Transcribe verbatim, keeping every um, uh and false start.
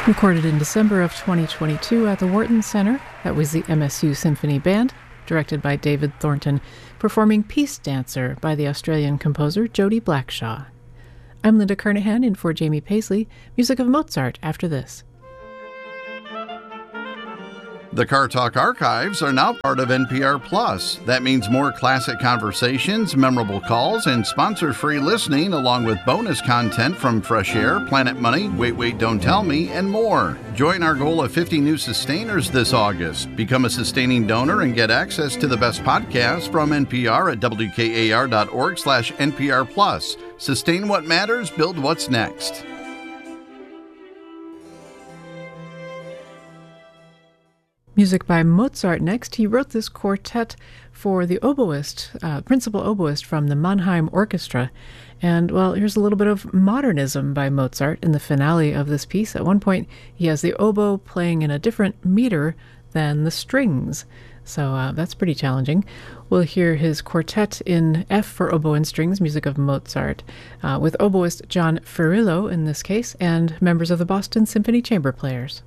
Recorded in December of twenty twenty-two at the Wharton Center, that was the M S U Symphony Band, directed by David Thornton, performing Peace Dancer by the Australian composer Jody Blackshaw. I'm Linda Carnahan in for Jamie Paisley, music of Mozart after this. The Car Talk archives are now part of N P R Plus. That means more classic conversations, memorable calls, and sponsor-free listening, along with bonus content from Fresh Air, Planet Money, Wait Wait Don't Tell Me, and more. Join our goal of fifty new sustainers this August. Become a sustaining donor and get access to the best podcasts from N P R at W K A R dot org slash N P R Plus. Sustain what matters, build what's next. Music by Mozart next. He wrote this quartet for the oboist, uh, principal oboist from the Mannheim Orchestra. And, well, here's a little bit of modernism by Mozart in the finale of this piece. At one point, he has the oboe playing in a different meter than the strings. So uh, that's pretty challenging. We'll hear his quartet in F for oboe and strings, music of Mozart, uh, with oboist John Ferrillo in this case, and members of the Boston Symphony Chamber Players.